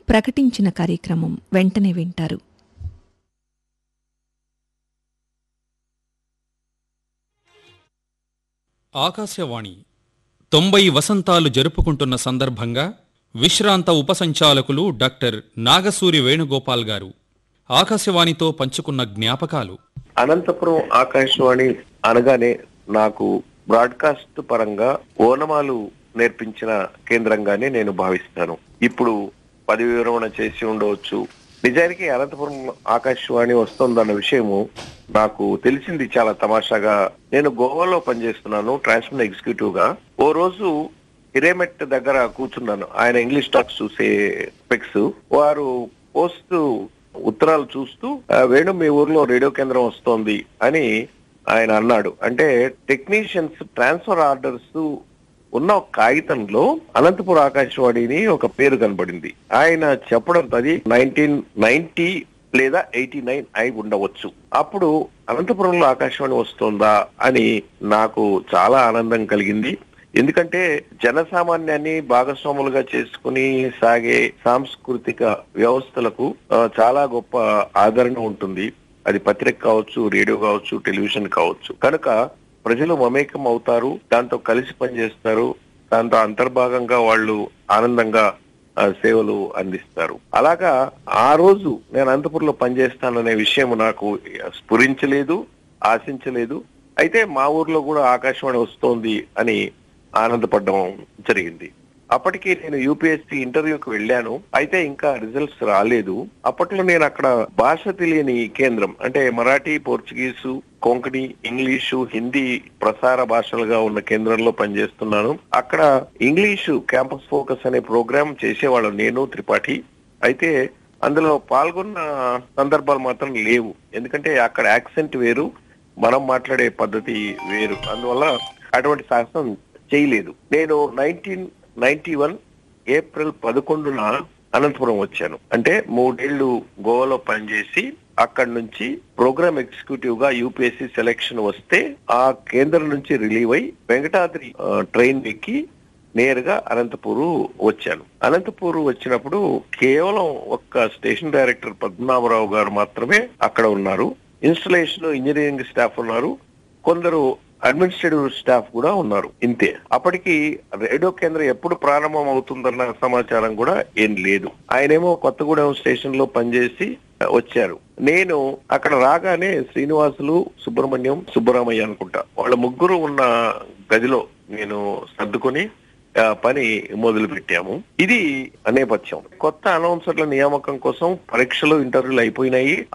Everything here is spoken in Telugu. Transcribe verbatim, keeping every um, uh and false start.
ప్రకటించిన కార్యక్రమం వెంటనే వింటారు. ఆకాశవాణి తొంభై వసంతాలు జరుపుకుంటున్న సందర్భంగా విశ్రాంత ఉపసంచాలకులు డాక్టర్ నాగసూరి వేణుగోపాల్ గారు ఆకాశవాణితో పంచుకున్న జ్ఞాపకాలు. అనంతపురం ఆకాశవాణి అనగానే నాకు బ్రాడ్కాస్ట్ పరంగా ఓనమాలు నేర్పించిన కేంద్రంగానే నేను భావిస్తాను. ఇప్పుడు పదవి విరమణ చేసి ఉండవచ్చు. నిజానికి అనంతపురం ఆకాశవాణి వస్తుందన్న విషయము నాకు తెలిసింది చాలా తమాషాగా. నేను గోవాలో పనిచేస్తున్నాను ట్రాన్స్మిషన్ ఎగ్జిక్యూటివ్ గా. ఓ రోజు హిరేమెట్ దగ్గర కూర్చున్నాను. ఆయన ఇంగ్లీష్ టాక్స్ చూసే స్పెక్స్. వారు పోస్ట్ ఉత్తరాలు చూస్తూ వేణు మీ ఊర్లో రేడియో కేంద్రం వస్తోంది అని ఆయన అన్నాడు. అంటే టెక్నీషియన్స్ ట్రాన్స్ఫర్ ఆర్డర్స్ ఉన్న ఒక కాగితంలో అనంతపుర ఆకాశవాణిని ఒక పేరు కనబడింది. ఆయన చెప్పడం అది నైన్టీన్ నైన్టీ లేదా ఎయిటీ నైన్ అయి ఉండవచ్చు. అప్పుడు అనంతపురంలో ఆకాశవాణి వస్తుందా అని నాకు చాలా ఆనందం కలిగింది. ఎందుకంటే జనసామాన్యాన్ని భాగస్వాములుగా చేసుకుని సాగే సాంస్కృతిక వ్యవస్థలకు చాలా గొప్ప ఆదరణ ఉంటుంది. అది పత్రిక కావచ్చు, రేడియో కావచ్చు, టెలివిజన్ కావచ్చు. కనుక ప్రజలు మమేకం అవుతారు, దాంతో కలిసి పనిచేస్తారు, దాంతో అంతర్భాగంగా వాళ్ళు ఆనందంగా సేవలు అందిస్తారు. అలాగా ఆ రోజు నేను అనంతపురంలో పనిచేస్తాననే విషయం నాకు స్ఫురించలేదు, ఆశించలేదు. అయితే మా ఊర్లో కూడా ఆకాశవాణి వస్తోంది అని ఆనందపడడం జరిగింది. అప్పటికి నేను యూపీఎస్సీ ఇంటర్వ్యూకి వెళ్ళాను. అయితే ఇంకా రిజల్ట్స్ రాలేదు. అప్పట్లో నేను అక్కడ భాష తెలియని కేంద్రం అంటే మరాఠీ, పోర్చుగీసు, కొంకణి, ఇంగ్లీషు, హిందీ ప్రసార భాషలుగా ఉన్న కేంద్రంలో పనిచేస్తున్నాను. అక్కడ ఇంగ్లీషు క్యాంపస్ ఫోకస్ అనే ప్రోగ్రామ్ చేసేవాళ్ళం నేను, త్రిపాఠి. అయితే అందులో పాల్గొన్న సందర్భాలు మాత్రం లేవు. ఎందుకంటే అక్కడ యాక్సెంట్ వేరు, మనం మాట్లాడే పద్ధతి వేరు. అందువల్ల అటువంటి సాహసం చేయలేదు. నేను నైన్టీన్ నైన్టీ వన్ ఏప్రిల్ పదకొండున అనంతపురం వచ్చాను. అంటే మూడేళ్లు గోవాలో పనిచేసి అక్కడి నుంచి ప్రోగ్రామ్ ఎగ్జిక్యూటివ్ గా యూపీఎస్సీ సెలెక్షన్ వస్తే ఆ కేంద్రం నుంచి రిలీవ్ అయి వెంకటాద్రి ట్రైన్ ఎక్కి నేరుగా అనంతపూరు వచ్చాను. అనంతపూరు వచ్చినప్పుడు కేవలం ఒక్క స్టేషన్ డైరెక్టర్ పద్మనాభరావు గారు మాత్రమే అక్కడ ఉన్నారు. ఇన్స్టలేషన్ ఇంజనీరింగ్ స్టాఫ్ ఉన్నారు, కొందరు అడ్మినిస్ట్రేటివ్ స్టాఫ్ కూడా ఉన్నారు. ఇంతే. అప్పటికి రేడియో కేంద్రం ఎప్పుడు ప్రారంభం అవుతుందన్న సమాచారం కూడా ఏం లేదు. ఆయనేమో కొత్తగూడెం స్టేషన్ లో పనిచేసి వచ్చారు. నేను అక్కడ రాగానే శ్రీనివాసులు, సుబ్రహ్మణ్యం, సుబ్బరామయ్య అనుకుంటా వాళ్ళ ముగ్గురు ఉన్న గదిలో నేను సర్దుకొని పని మొదలు పెట్టాము. ఇది నేపథ్యం. కొత్త అనౌన్సర్ల నియామకం కోసం పరీక్షలు, ఇంటర్వ్యూలు అయిపోయినాయి.